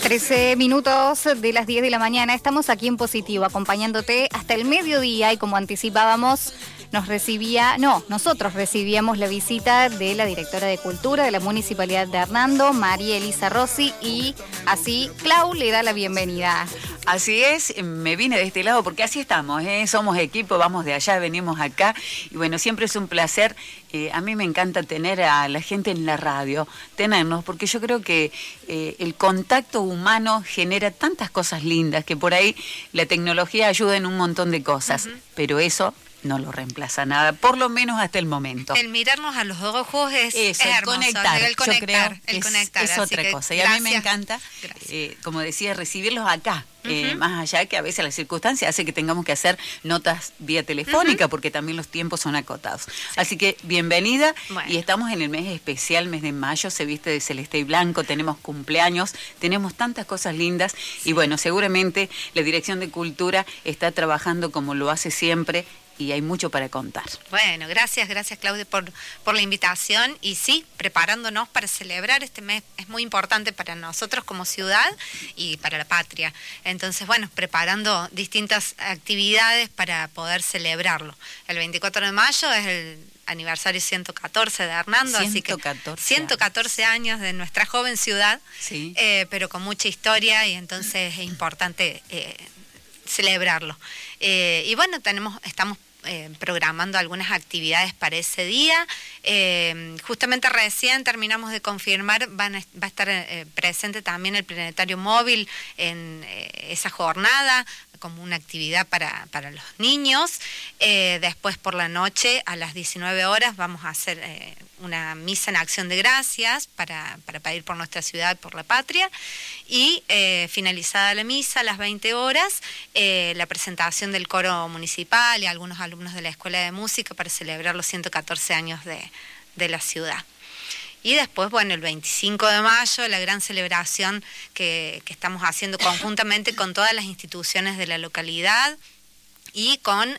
13 minutos de las 10 de la mañana. Estamos aquí en Positivo, acompañándote hasta el mediodía y como anticipábamos, nosotros recibíamos la visita de la directora de Cultura de la Municipalidad de Hernando, María Elisa Rossi, y así Clau le da la bienvenida. Así es, me vine de este lado porque así estamos, somos equipo, vamos de allá, venimos acá y bueno, siempre es un placer. A mí me encanta tener a la gente en la radio, tenernos, porque yo creo que el contacto humano genera tantas cosas lindas que por ahí la tecnología ayuda en un montón de cosas, pero eso no lo reemplaza nada, por lo menos hasta el momento. El mirarnos a los ojos es hermoso. Conectar, el conectar, yo creo el conectar. Es otra cosa. Y gracias. a mí me encanta, como decía, recibirlos acá. Más allá que a veces las circunstancias hace que tengamos que hacer notas vía telefónica, porque también los tiempos son acotados. Sí. Así que bienvenida, y estamos en el mes especial, mes de mayo, se viste de celeste y blanco, tenemos cumpleaños, tenemos tantas cosas lindas, y bueno, seguramente la Dirección de Cultura está trabajando como lo hace siempre, y hay mucho para contar. Bueno, gracias Claudia por la invitación, y sí, preparándonos para celebrar este mes, es muy importante para nosotros como ciudad y para la patria. Entonces, bueno, preparando distintas actividades para poder celebrarlo. El 24 de mayo es el aniversario 114 de Hernando, así que 114 años de nuestra joven ciudad, sí. Pero con mucha historia, y entonces es importante celebrarlo. Y bueno, estamos programando algunas actividades para ese día. Justamente recién terminamos de confirmar, va a estar presente también el planetario móvil en esa jornada, como una actividad para los niños. Después por la noche, a las 19 horas, vamos a hacer una misa en acción de gracias para pedir por nuestra ciudad, por la patria. Y finalizada la misa, a las 20 horas, la presentación del coro municipal y algunos alumnos de la Escuela de Música para celebrar los 114 años de la ciudad. Y después, bueno, el 25 de mayo, la gran celebración que estamos haciendo conjuntamente con todas las instituciones de la localidad y con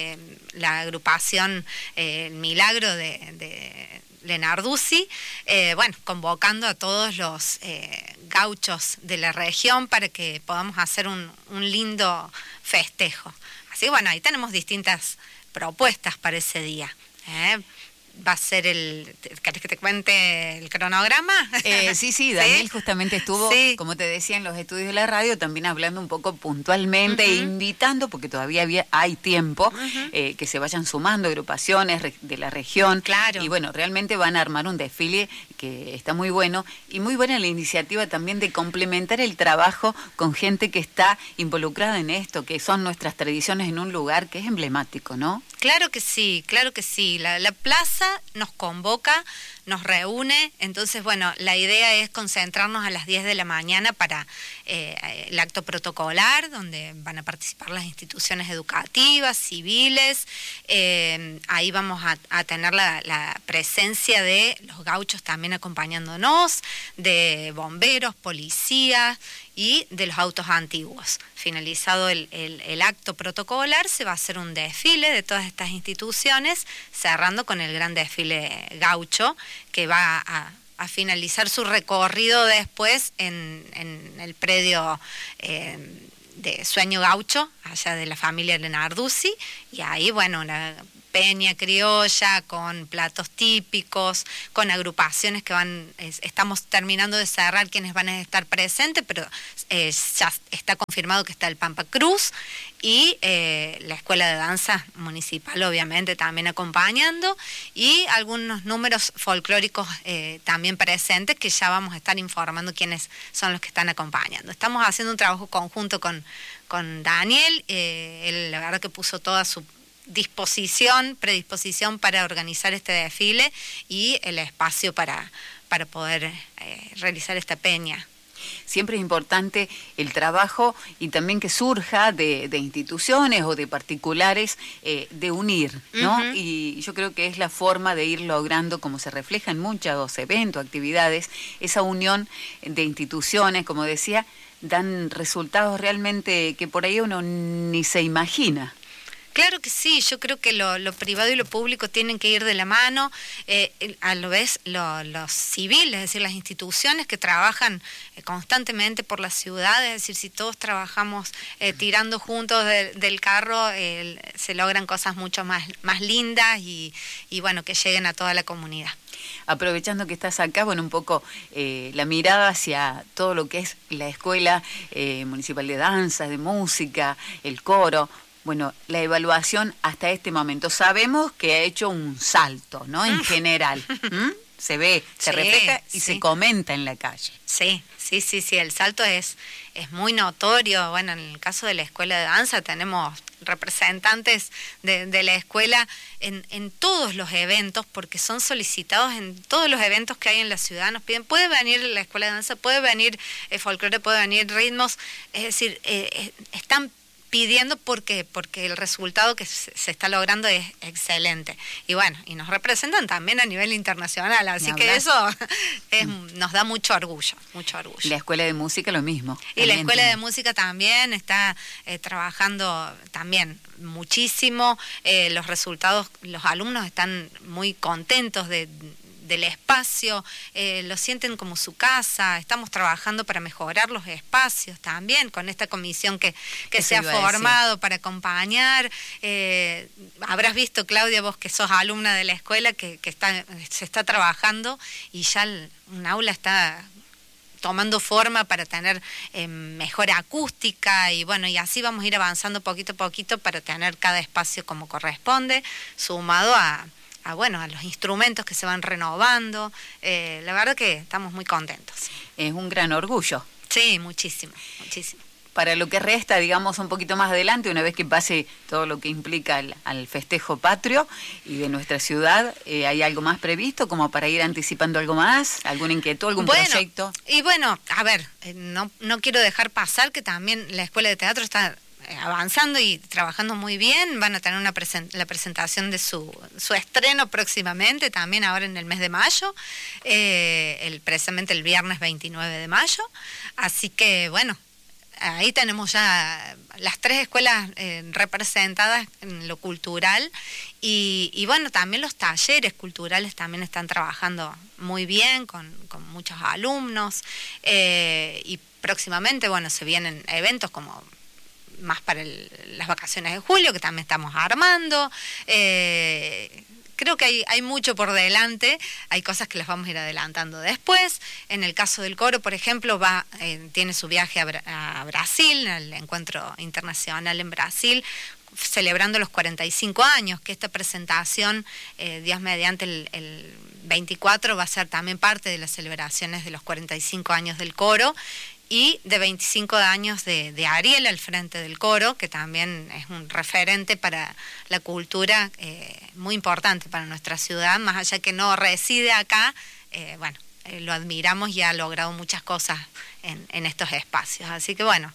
la agrupación El Milagro de Lenarduzzi, bueno, convocando a todos los gauchos de la región para que podamos hacer un lindo festejo. Así que bueno, ahí tenemos distintas propuestas para ese día. Va a ser ¿querés que te cuente el cronograma? Sí, Daniel justamente estuvo, como te decía, en los estudios de la radio, también hablando un poco puntualmente, invitando, porque todavía hay tiempo, que se vayan sumando agrupaciones de la región. Claro. Y bueno, realmente van a armar un desfile que está muy bueno, y muy buena la iniciativa también de complementar el trabajo con gente que está involucrada en esto, que son nuestras tradiciones en un lugar que es emblemático, ¿no? Claro que sí. La plaza nos convoca, nos reúne, entonces bueno, la idea es concentrarnos a las 10 de la mañana para el acto protocolar, donde van a participar las instituciones educativas, civiles. Ahí vamos a tener la presencia de los gauchos también acompañándonos, de bomberos, policías y de los autos antiguos. Finalizado el acto protocolar, se va a hacer un desfile de todas estas instituciones, cerrando con el gran desfile gaucho, que va a finalizar su recorrido después en el predio de Sueño Gaucho, allá de la familia Lenarduzzi, y ahí, bueno, una peña criolla con platos típicos, con agrupaciones que estamos terminando de cerrar quienes van a estar presentes, pero ya está confirmado que está el Pampa Cruz y la Escuela de Danza Municipal obviamente también acompañando, y algunos números folclóricos también presentes, que ya vamos a estar informando quiénes son los que están acompañando. Estamos haciendo un trabajo conjunto con Daniel, él la verdad que puso toda su predisposición para organizar este desfile y el espacio para poder realizar esta peña. Siempre es importante el trabajo y también que surja de instituciones o de particulares, de unir, ¿no? Y yo creo que es la forma de ir logrando, como se refleja en muchos eventos, actividades, esa unión de instituciones, como decía, dan resultados realmente que por ahí uno ni se imagina. Claro que sí, yo creo que lo privado y lo público tienen que ir de la mano, a lo vez los civiles, es decir, las instituciones que trabajan constantemente por la ciudad, es decir, si todos trabajamos tirando juntos del carro, se logran cosas mucho más lindas y bueno, que lleguen a toda la comunidad. Aprovechando que estás acá, bueno, un poco la mirada hacia todo lo que es la Escuela Municipal de Danza, de Música, el coro. Bueno, la evaluación hasta este momento. Sabemos que ha hecho un salto, ¿no? En general. Se ve, se refleja y se comenta en la calle. Sí, el salto es muy notorio. Bueno, en el caso de la Escuela de Danza tenemos representantes de la escuela en todos los eventos, porque son solicitados en todos los eventos que hay en la ciudad. Nos piden, puede venir la Escuela de Danza, puede venir folclore, puede venir ritmos, es decir, están pidiendo porque el resultado que se está logrando es excelente. Y bueno, y nos representan también a nivel internacional, así que eso nos da mucho orgullo, mucho orgullo. La Escuela de Música lo mismo. Y la Escuela de Música también está trabajando también muchísimo. Los resultados, los alumnos están muy contentos del espacio, lo sienten como su casa. Estamos trabajando para mejorar los espacios también, con esta comisión que se ha formado para acompañar. Habrás visto, Claudia, vos que sos alumna de la escuela, que se está trabajando y ya un aula está tomando forma para tener mejor acústica y bueno, y así vamos a ir avanzando poquito a poquito para tener cada espacio como corresponde, sumado a los instrumentos que se van renovando. La verdad que estamos muy contentos. Es un gran orgullo. Sí, muchísimo, muchísimo. Para lo que resta, digamos, un poquito más adelante, una vez que pase todo lo que implica al festejo patrio y de nuestra ciudad, ¿hay algo más previsto como para ir anticipando algo más? ¿Alguna inquietud, algún proyecto? Y bueno, a ver, no quiero dejar pasar que también la Escuela de Teatro está avanzando y trabajando muy bien. Van a tener la presentación de su estreno próximamente, también ahora en el mes de mayo, precisamente el viernes 29 de mayo. Así que bueno, ahí tenemos ya las 3 escuelas representadas en lo cultural y bueno, también los talleres culturales también están trabajando muy bien con muchos alumnos y próximamente, bueno, se vienen eventos como más para las vacaciones de julio, que también estamos armando. Creo que hay mucho por delante, hay cosas que las vamos a ir adelantando después. En el caso del coro, por ejemplo, tiene su viaje a Brasil, al encuentro internacional en Brasil, celebrando los 45 años, que esta presentación, Días mediante el 24, va a ser también parte de las celebraciones de los 45 años del coro, y de 25 años de Ariel al frente del coro, que también es un referente para la cultura muy importante para nuestra ciudad, más allá que no reside acá, lo admiramos y ha logrado muchas cosas en estos espacios. Así que bueno,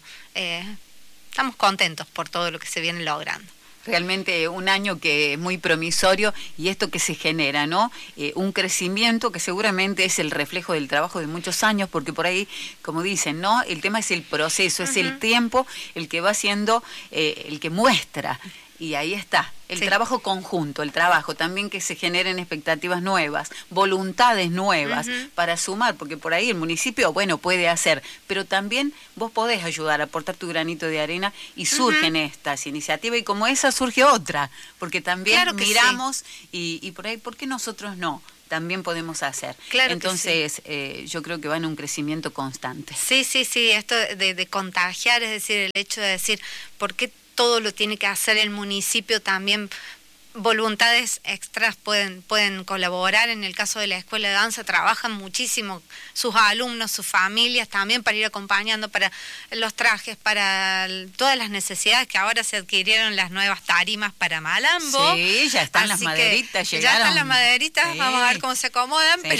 estamos contentos por todo lo que se viene logrando. Realmente un año que es muy promisorio y esto que se genera, ¿no? Un crecimiento que seguramente es el reflejo del trabajo de muchos años, porque por ahí, como dicen, ¿no? El tema es el proceso, es el tiempo el que va siendo, el que muestra. Y ahí está, el trabajo conjunto, el trabajo también que se generen expectativas nuevas, voluntades nuevas para sumar, porque por ahí el municipio, bueno, puede hacer, pero también vos podés ayudar, aportar tu granito de arena y surgen estas iniciativas y como esa surge otra, porque también miramos y por ahí, ¿por qué nosotros no? También podemos hacer. Claro. Entonces, yo creo que va en un crecimiento constante. Sí, esto de contagiar, es decir, el hecho de decir, ¿por qué todo lo tiene que hacer el municipio? También voluntades extras pueden colaborar. En el caso de la Escuela de Danza trabajan muchísimo sus alumnos, sus familias también para ir acompañando para los trajes, para todas las necesidades que ahora se adquirieron las nuevas tarimas para Malambo. Sí, ya están las maderitas, llegaron. Ya están las maderitas, sí. Vamos a ver cómo se acomodan, pero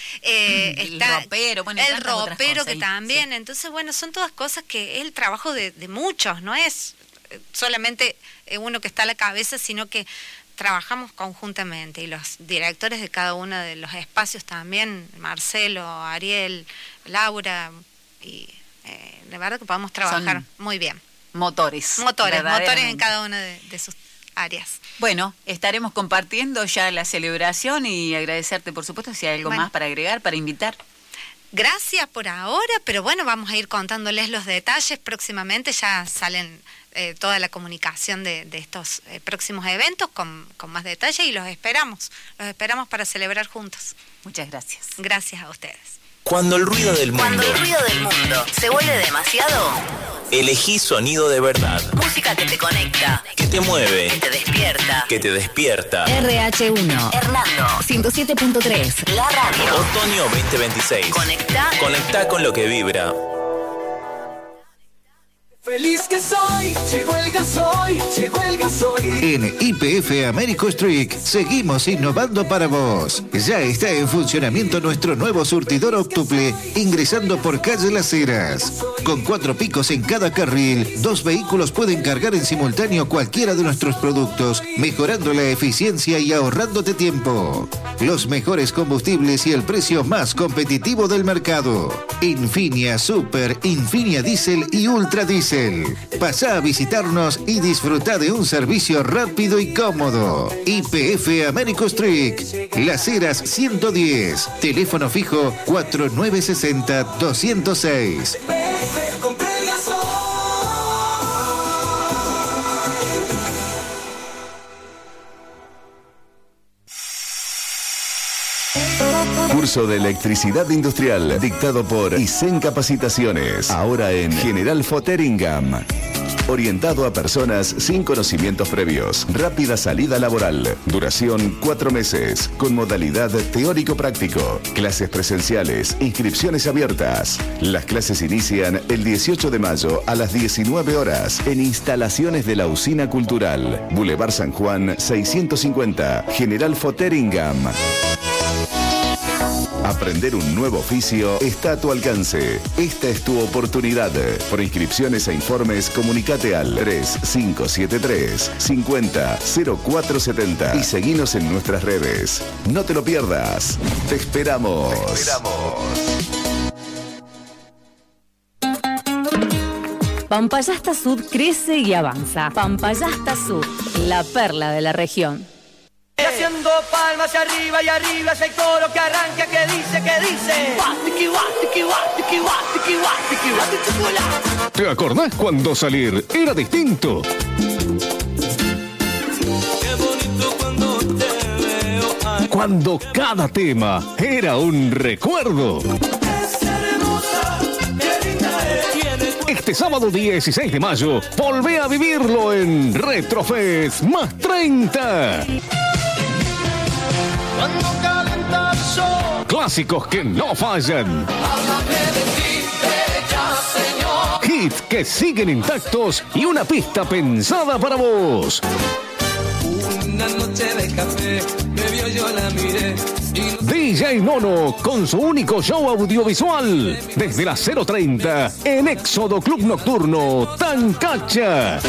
está el ropero, bueno, el ropero que cosas, también. Sí. Entonces, bueno, son todas cosas que es el trabajo de muchos, no es solamente uno que está a la cabeza, sino que trabajamos conjuntamente y los directores de cada uno de los espacios también, Marcelo, Ariel, Laura, y la verdad que podemos trabajar muy bien. Motores en cada uno de sus áreas. Bueno, estaremos compartiendo ya la celebración y agradecerte, por supuesto, si hay algo más para agregar, para invitar. Gracias por ahora, pero bueno, vamos a ir contándoles los detalles próximamente, ya salen toda la comunicación de estos próximos eventos con más detalle y los esperamos para celebrar juntos. Muchas gracias. Gracias a ustedes. Cuando el ruido del mundo se vuelve demasiado, elegí sonido de verdad. música que te conecta, Que te mueve. que te despierta. RH1, Hernando, 107.3. la radio. Otoño 2026. Conectá con lo que vibra. Feliz que soy, llegó el gasoil. En YPF Américo Street seguimos innovando para vos. Ya está en funcionamiento nuestro nuevo surtidor óptuple ingresando por calle Las Heras. Con 4 picos en cada carril, 2 vehículos pueden cargar en simultáneo cualquiera de nuestros productos, mejorando la eficiencia y ahorrándote tiempo. Los mejores combustibles y el precio más competitivo del mercado. Infinia Super, Infinia Diesel y Ultra Diesel. Pasá a visitarnos y disfruta de un servicio rápido y cómodo. YPF Américo Street, Las Heras 110, teléfono fijo 4960-206. Curso de electricidad industrial dictado por ISEN Capacitaciones. Ahora en General Fotheringham. Orientado a personas sin conocimientos previos. Rápida salida laboral. Duración 4 meses. Con modalidad teórico-práctico. Clases presenciales. Inscripciones abiertas. Las clases inician el 18 de mayo a las 19 horas en instalaciones de la Usina Cultural. Boulevard San Juan 650. General Fotheringham. Aprender un nuevo oficio está a tu alcance. Esta es tu oportunidad. Por inscripciones e informes, comunicate al 3573 50 0470 y seguinos en nuestras redes. No te lo pierdas. Te esperamos. Pampayasta Sud crece y avanza. Pampayasta Sud, la perla de la región. Y haciendo palmas hacia arriba y arriba es el coro que arranca, que dice. ¿Te acordás cuando salir era distinto? Qué bonito cuando te veo. Cuando cada tema era un recuerdo. Es hermosa, qué linda es. Este sábado 16 de mayo, volvé a vivirlo en Retrofest más 30. Cuando calienta el sol. Clásicos que no fallan. Háblame de ti, bella señor. Hits que siguen intactos y una pista pensada para vos. Una noche de café, bebió, yo la miré. DJ Nono con su único show audiovisual desde las 0:30 en Éxodo Club Nocturno Tancacha.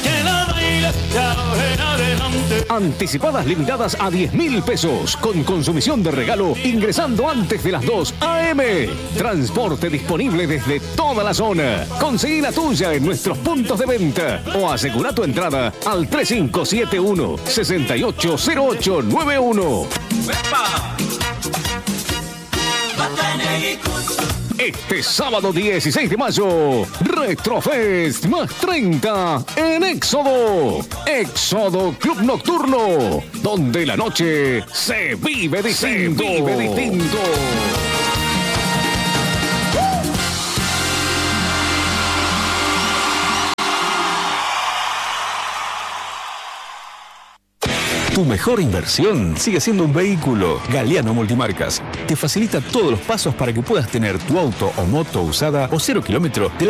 Anticipadas limitadas a 10.000 pesos con consumición de regalo ingresando antes de las 2 a.m. Transporte disponible desde toda la zona. Conseguí la tuya en nuestros puntos de venta o asegura tu entrada al 3571-680891. Este sábado 16 de mayo, Retrofest más 30 en Éxodo. Éxodo Club Nocturno, donde la noche se vive distinto. Tu mejor inversión sigue siendo un vehículo. Galeano Multimarcas te facilita todos los pasos para que puedas tener tu auto o moto usada o 0 kilómetros de